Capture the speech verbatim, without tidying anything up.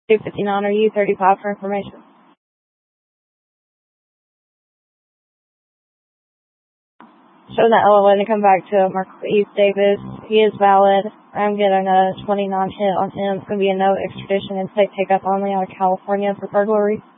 two fifty-nine or U thirty-five for information. Showing that L O N to come back to Marquise Davis. He is valid. I'm getting a twenty-nine hit on him. It's going to be a no extradition and state take up only out of California for burglary.